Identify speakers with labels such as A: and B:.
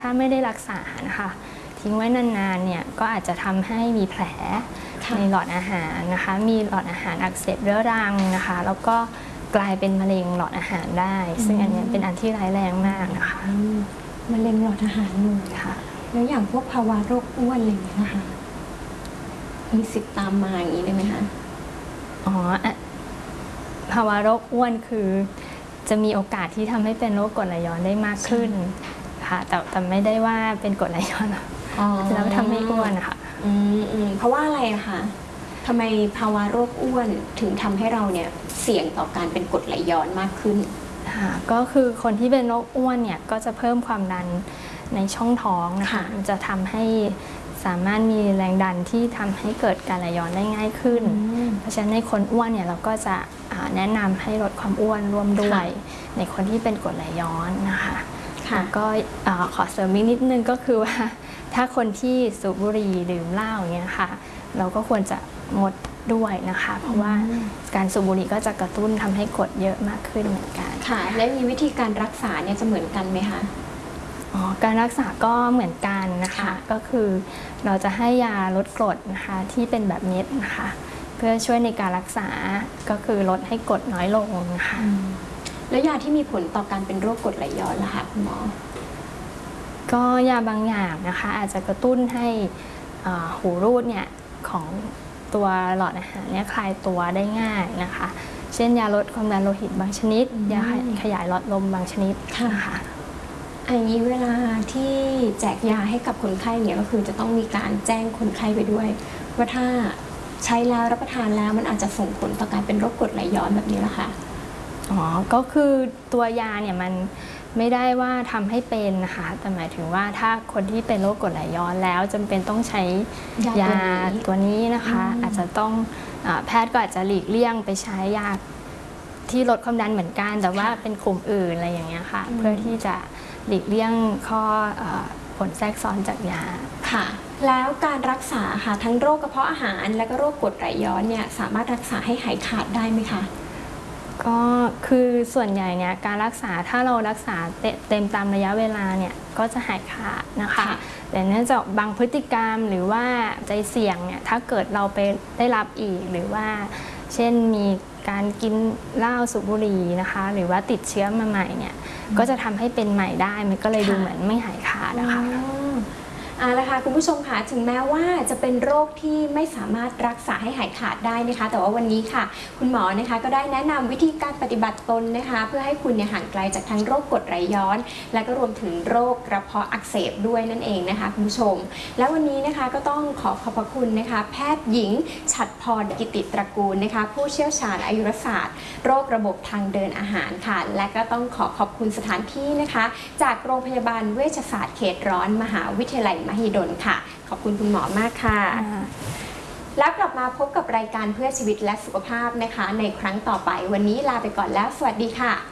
A: ถ้าไม่ได้รักษานะคะทิ้งไว้นานๆเนี่ยก็อาจจะทำให้มีแผลในหลอดอาหารนะคะมีหลอดอาหารอักเสบเรื้อรังนะคะแล้วก็กลายเป็นมะเร็งหลอดอาหารได้ซึ่งอันนี้เป็นอันที่ร้ายแรงมากนะคะ
B: มะเร็งหลอดอาหารเลยค่ะแล้วอย่างพวกภาวะโรคอ้วนอะไรอย่างเงี้ยนะคะมีสิทธิ์ตามมาอย่างนี้ได้ไหมคะ
A: อ๋อภาวะโรคอ้วนคือจะมีโอกาสที่ทำให้เป็นโรคกรดไหลย้อนได้มากขึ้นค่ะแต่ไม่ได้ว่าเป็นกรดไหลย้อนแล้วทำให้อ้วนนะคะ
B: เพราะว่าอะไรอะคะทำไมภาวะโรคอ้วนถึงทำให้เราเนี่ยเสี่ยงต่อการเป็นกรดไหลย้อนมากขึ้น
A: ก็คือคนที่เป็นโรคอ้วนเนี่ยก็จะเพิ่มความดันในช่องท้องนะคะมันจะทำให้สามารถมีแรงดันที่ทำให้เกิดการไหลย้อนได้ง่ายขึ้นเพราะฉะนั้นในคนอ้วนเนี่ยเราก็จะแนะนำให้ลดความอ้วนร่วมด้วยในคนที่เป็นกรดไหลย้อนนะคะก็ขอเสริมอีกนิดนึงก็คือว่าถ้าคนที่สูบบุหรี่ดื่มเหล้าอย่างเงี้ยค่ะเราก็ควรจะงดด้วยนะคะเพราะว่าการสูบบุหรี่ก็จะกระตุ้นทำให้กรดเยอะมากขึ้นเหมือนกัน
B: ค่ะและมีวิธีการรักษาเนี่ยจะเหมือนกันไหมคะ
A: การรักษาก็เหมือนกันนะคะก็คือเราจะให้ยาลดกรดนะคะที่เป็นแบบเม็ดนะคะเพื่อช่วยในการรักษาก็คือลดให้กรดน้อยลงนะคะ
B: แล้วยาที่มีผลต่อการเป็นโรคกรดไหลย้อนล่ะคะคุณหมอ
A: ก็ยาบางอย่างนะคะอาจจะกระตุ้นให้หูรูดเนี่ยของตัวหลอดอาหารเนี่ยคลายตัวได้ง่ายนะคะเช่นยาลดความดันโลหิตบางชนิดยาขยายหลอดลมบางชนิดค่ะ
B: อย่างนี้เวลาที่แจกยาให้กับคนไข้เนี่ยก็คือจะต้องมีการแจ้งคนไข้ไปด้วยว่าถ้าใช้แล้วรับประทานแล้วมันอาจจะส่งผลต่อการเป็นโรคกรดไหลย้อนแบบนี้แหละค่ะ
A: ก็คือตัวยาเนี่ยมันไม่ได้ว่าทำให้เป็นนะคะแต่หมายถึงว่าถ้าคนที่เป็นโรคกรดไหลย้อนแล้วจำเป็นต้องใช้ยาตัวนี้นะคะอาจจะต้องแพทย์ก็อาจจะหลีกเลี่ยงไปใช้ยาที่ลดความดันเหมือนกันแต่ว่าเป็นกลุ่มอื่นอะไรอย่างเงี้ยค่ะเพื่อที่จะหลีกเลี่ยงข้อผลแทรกซ้อนจากยา
B: ค่ะแล้วการรักษาค่ะทั้งโรคกระเพาะอาหารและก็โรคกรดไหลย้อนเนี่ยสามารถรักษาให้หายขาดได้ไหมคะ
A: ก็คือส่วนใหญ่เนี่ยการรักษาถ้าเรารักษาเต็มตามระยะเวลาเนี่ยก็จะหายขาดนะคะแต่เนื่องจากบางพฤติกรรมหรือว่าใจเสี่ยงเนี่ยถ้าเกิดเราไปได้รับอีกหรือว่าเช่นมีการกินเหล้าสูบบุหรี่นะคะหรือว่าติดเชื้อมาใหม่เนี่ยก็จะทำให้เป็นใหม่ได้มันก็เลยดูเหมือนไม่หายขาดนะคะ
B: ละค่ะคุณผู้ชมค่ะถึงแม้ว่าจะเป็นโรคที่ไม่สามารถรักษาให้หายขาดได้นะคะแต่ว่าวันนี้ค่ะคุณหมอนะคะก็ได้แนะนำวิธีการปฏิบัติตนนะคะเพื่อให้คุณห่างไกลจากทั้งโรคกรดไหลย้อนและก็รวมถึงโรคกระเพาะอักเสบด้วยนั่นเองนะคะคุณผู้ชมและวันนี้นะคะก็ต้องขอบพระคุณนะคะแพทย์หญิงฉัตรพรกิติตระกูลนะคะผู้เชี่ยวชาญอายุรศาสตร์โรคระบบทางเดินอาหารค่ะและก็ต้องขอบคุณสถานที่นะคะจากโรงพยาบาลเวชศาสตร์เขตร้อนมหาวิทยาลัยมหิดลค่ะขอบคุณคุณหมอมากค่ะแล้วกลับมาพบกับรายการเพื่อชีวิตและสุขภาพนะคะในครั้งต่อไปวันนี้ลาไปก่อนแล้วสวัสดีค่ะ